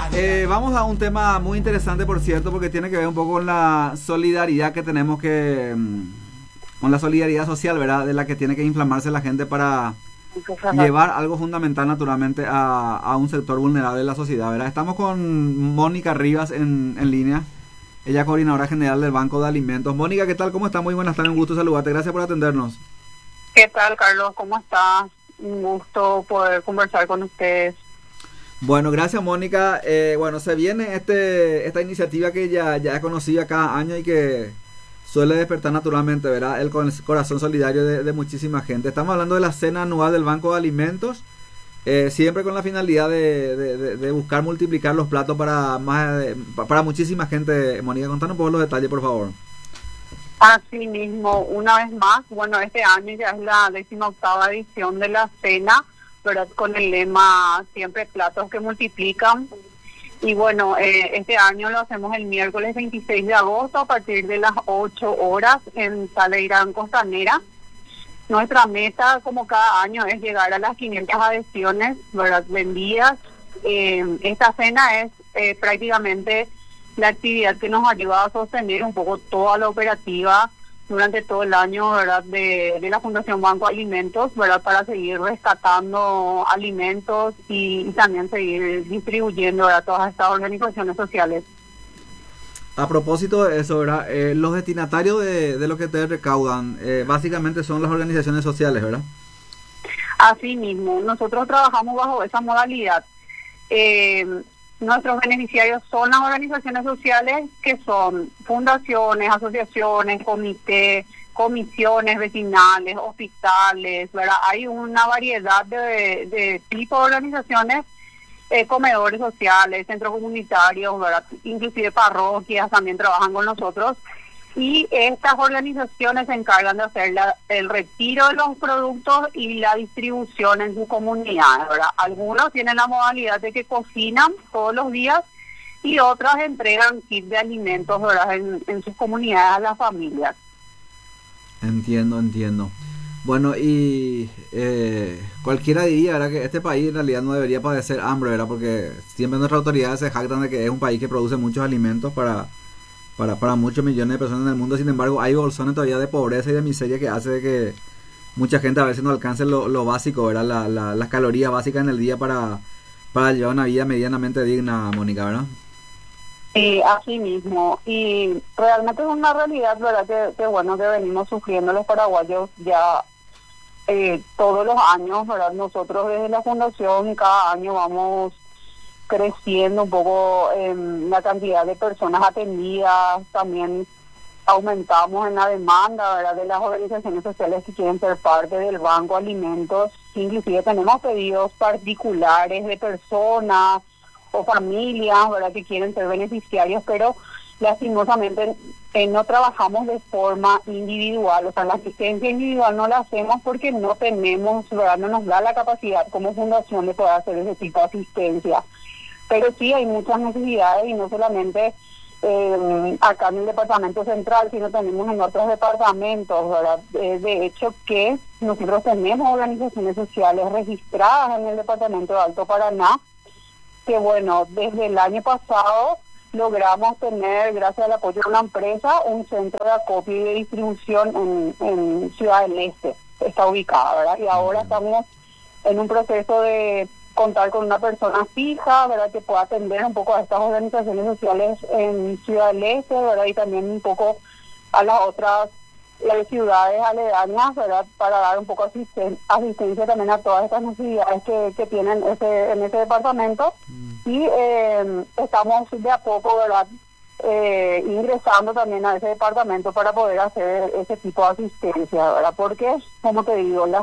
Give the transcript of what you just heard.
Vamos a un tema muy interesante, por cierto, porque tiene que ver un poco con la solidaridad que tenemos con la solidaridad social, ¿verdad? De la que tiene que inflamarse la gente para llevar algo fundamental, naturalmente, a un sector vulnerable de la sociedad, ¿verdad? Estamos con Mónica Rivas en línea. Ella es coordinadora general del Banco de Alimentos. Mónica, ¿qué tal? ¿Cómo está? Muy buenas tardes, un gusto saludarte. Gracias por atendernos. ¿Qué tal, Carlos? ¿Cómo estás? Un gusto poder conversar con ustedes. Bueno, gracias, Mónica. Bueno, se viene esta iniciativa que ya es conocida cada año y que suele despertar naturalmente, ¿verdad? El corazón solidario de muchísima gente. Estamos hablando de la cena anual del Banco de Alimentos, siempre con la finalidad de buscar multiplicar los platos para muchísima gente. Mónica, contanos un poco los detalles, por favor. Así mismo, una vez más, bueno, este año ya es la 18ª edición de la cena, ¿verdad? Con el lema siempre platos que multiplican. Y bueno, este año lo hacemos el miércoles 26 de agosto a partir de las 8 horas en Sala Irán Costanera. Nuestra meta, como cada año, es llegar a las 500 adhesiones, ¿verdad? Vendidas. Esta cena es prácticamente la actividad que nos ayuda a sostener un poco toda la operativa durante todo el año, ¿verdad? De la Fundación Banco Alimentos, ¿verdad? Para seguir rescatando alimentos y también seguir distribuyendo, ¿verdad? Todas estas organizaciones sociales. A propósito de eso, ¿verdad? Los destinatarios de lo que ustedes recaudan, básicamente son las organizaciones sociales, ¿verdad? Así mismo, nosotros trabajamos bajo esa modalidad. Nuestros beneficiarios son las organizaciones sociales que son fundaciones, asociaciones, comités, comisiones vecinales, hospitales, ¿verdad? Hay una variedad de tipos de organizaciones, comedores sociales, centros comunitarios, ¿verdad? Inclusive parroquias también trabajan con nosotros. Y estas organizaciones se encargan de hacer el retiro de los productos y la distribución en sus comunidades, ¿verdad? Algunos tienen la modalidad de que cocinan todos los días y otras entregan kits de alimentos, ¿verdad? En sus comunidades a las familias. Entiendo. Bueno, y cualquiera diría, ¿verdad?, que este país en realidad no debería padecer hambre, ¿verdad? Porque siempre nuestras autoridades se jactan de que es un país que produce muchos alimentos para muchos millones de personas en el mundo. Sin embargo, hay bolsones todavía de pobreza y de miseria que hace de que mucha gente a veces no alcance lo básico, ¿verdad? Las calorías básicas en el día para llevar una vida medianamente digna, Mónica, ¿verdad? Sí, así mismo. Y realmente es una realidad, ¿verdad? Que bueno, que venimos sufriendo los paraguayos ya todos los años, ¿verdad? Nosotros desde la Fundación cada año vamos creciendo un poco en la cantidad de personas atendidas, también aumentamos en la demanda, ¿verdad?, de las organizaciones sociales que quieren ser parte del Banco Alimentos. Inclusive tenemos pedidos particulares de personas o familias, ¿verdad?, que quieren ser beneficiarios, pero lastimosamente no trabajamos de forma individual, o sea, la asistencia individual no la hacemos porque no tenemos, ¿verdad?, no nos da la capacidad como fundación de poder hacer ese tipo de asistencia. Pero sí hay muchas necesidades y no solamente acá en el departamento central, sino tenemos en otros departamentos, ¿verdad? De hecho que nosotros tenemos organizaciones sociales registradas en el departamento de Alto Paraná, que bueno, desde el año pasado logramos tener, gracias al apoyo de una empresa, un centro de acopio y de distribución en Ciudad del Este, está ubicada, ¿verdad? Y ahora estamos en un proceso de contar con una persona fija, ¿verdad?, que pueda atender un poco a estas organizaciones sociales en Ciudad del Este, ¿verdad?, y también un poco a las otras ciudades aledañas, ¿verdad?, para dar un poco asistencia también a todas estas necesidades que tienen en ese departamento. Y estamos de a poco, ¿verdad?, ingresando también a ese departamento para poder hacer ese tipo de asistencia, ¿verdad?, porque, como te digo, las